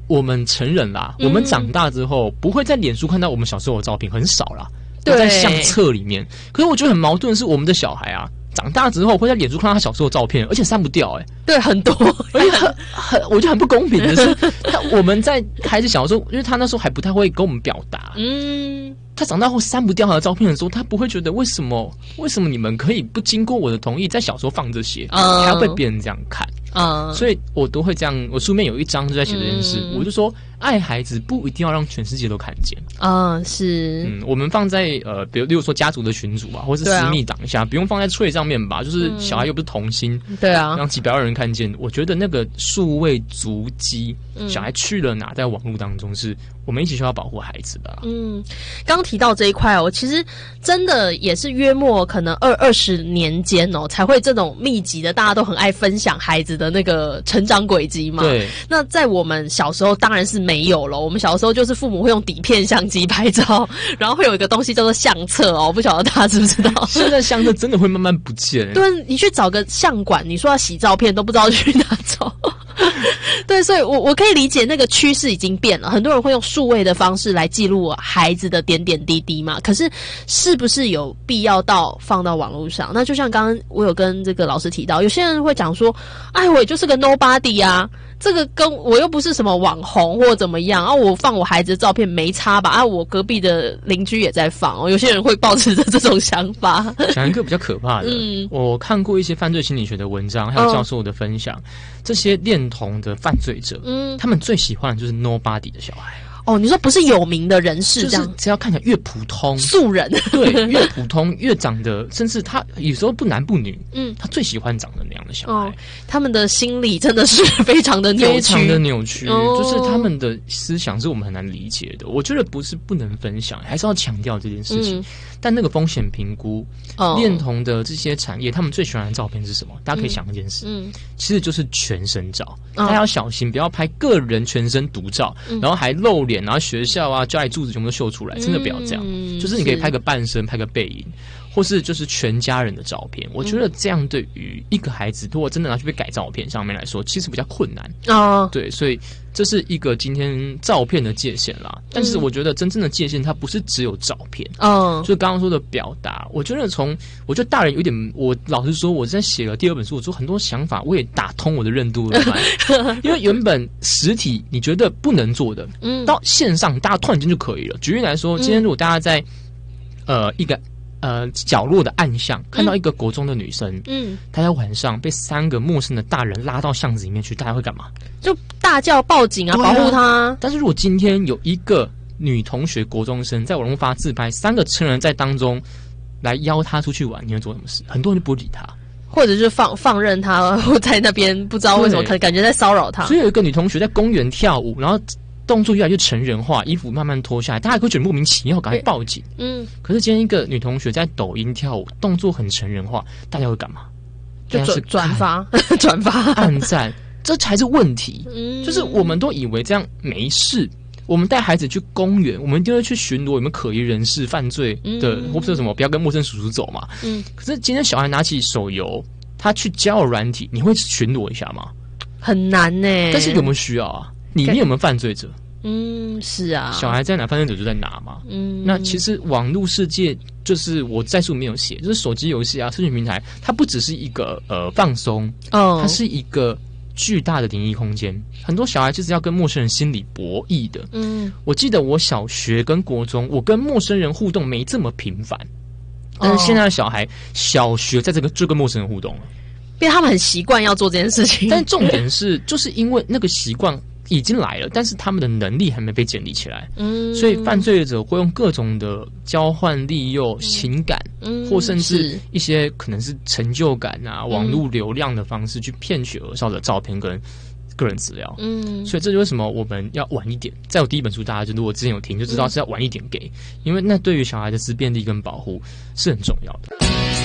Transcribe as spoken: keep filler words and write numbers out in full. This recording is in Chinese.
我们成人啦，嗯、我们长大之后不会在脸书看到我们小时候的照片，很少啦。对，在相册里面。可是我觉得很矛盾的是，我们的小孩啊，长大之后会在脸书看到他小时候的照片，而且删不掉、欸。哎， 对，很多， 而且很很，我觉得很不公平的是，他我们在孩子小的时候，因为他那时候还不太会跟我们表达，嗯。他长大后删不掉他的照片的时候，他不会觉得为什么为什么你们可以不经过我的同意在小时候放这些，嗯、还要被别人这样看啊？嗯、所以我都会这样。我书面有一章就在写这件事，嗯、我就说爱孩子不一定要让全世界都看见啊。是， 嗯，我们放在呃，比如例如说家族的群组啊，或是私密档一下，啊、不用放在脆上面吧？就是小孩又不是童星，嗯、对啊，让几百万人看见。我觉得那个数位足迹，嗯、小孩去了哪，在网络当中是。我们一起需要保护孩子的、啊。嗯， 刚提到这一块哦，其实真的也是约莫可能二二十年间哦，才会这种密集的，大家都很爱分享孩子的那个成长轨迹嘛。对。那在我们小时候当然是没有了，我们小时候就是父母会用底片相机拍照，然后会有一个东西叫做相册哦，不晓得大家知不知道？ 现在相册真的会慢慢不见、欸。 对，你去找个相馆，你说要洗照片都不知道去哪找。对，所以我我可以理解那个趋势已经变了，很多人会用数位的方式来记录孩子的点点滴滴嘛。可是是不是有必要到放到网络上？那就像刚刚我有跟这个老师提到，有些人会讲说，哎，我也就是个 nobody 啊，这个跟我又不是什么网红或怎么样啊，我放我孩子的照片没差吧？啊，我隔壁的邻居也在放哦。有些人会抱持着这种想法。 讲一个比较可怕的，嗯，我看过一些犯罪心理学的文章，还有教授的分享，哦、这些恋童的犯罪者，嗯，他们最喜欢的就是 nobody 的小孩。 哦，你说不是有名的人士，这样， 就是只要看起来越普通， 素人， 对，越普通越长得，甚至他有时候不男不女，嗯，他最喜欢长得那样的小孩。哦， 他们的心理真的是非常的扭曲， 非常的扭曲，哦、就是他们的思想是我们很难理解的。我觉得不是不能分享，还是要强调这件事情。嗯、但那个风险评估，哦、恋童的这些产业，他们最喜欢的照片是什么？大家可以想一件事，嗯，其实就是全身照，大家要小心，不要拍个人全身独照，嗯、然后还露脸。然后学校啊，家里住址全部都秀出来，真的不要这样。嗯、就是你可以拍个半身，拍个背影，或是就是全家人的照片。我觉得这样对于一个孩子，如果真的拿去被改照片上面来说，其实比较困难。哦，对，所以这是一个今天照片的界限啦。但是我觉得真正的界限，它不是只有照片。嗯，就是刚刚说的表达。我觉得从，我觉得大人有点，我老实说，我在写了第二本书，我说很多想法，我也打通我的任督二脉。因为原本实体你觉得不能做的，嗯，到线上大家突然间就可以了。举例来说，今天如果大家在、嗯、呃一个呃角落的暗巷看到一个国中的女生，嗯，她在晚上被三个陌生的大人拉到巷子里面去，大家会干嘛？ 就大叫报警啊，啊保护她。 但是如果今天有一个女同学国中生在网络发自拍，三个成人在当中来邀她出去玩，你会做什么事？很多人就不理她。 或者是放放任他在那边，不知道为什么感觉在骚扰他。 所以有一个女同学在公园跳舞，然后动作越来越成人化，衣服慢慢脱下来，大家会觉得莫名其妙，赶快报警。嗯，可是今天一个女同学在抖音跳舞，动作很成人化，大家会干嘛？ 就转转发转发按赞，这才是问题。嗯，就是我们都以为这样没事。我们带孩子去公园，我们一定会去巡逻有没有可疑人士、犯罪的，嗯、或者什么，不要跟陌生叔叔走嘛。嗯。可是今天小孩拿起手游，他去交友软体，你会巡逻一下吗？ 很难呢、欸。 但是有没有需要啊？里面有没有犯罪者？ 嗯，是啊。 小孩在哪，犯罪者就在哪嘛。嗯。那其实网络世界就是我在书里面有写，就是手机游戏啊、社群平台，它不只是一个呃放松，哦，它是一个巨大的灵异空间，很多小孩就是要跟陌生人心理博弈的。嗯，我记得我小学跟国中，我跟陌生人互动没这么频繁，但是现在的小孩小学在这个就跟陌生人互动了， 因为他们很习惯要做这件事情。 但重点是，就是因为那个习惯已经来了，但是他们的能力还没被建立起来。嗯，所以犯罪者会用各种的交换、利诱、情感，嗯，或甚至一些可能是成就感啊、嗯、网络流量的方式去骗取儿少的照片跟个人资料。嗯，所以这就是为什么我们要晚一点。在我第一本书，大家就如果之前有听就知道是要晚一点给，因为那对于小孩的思辨力跟保护是很重要的。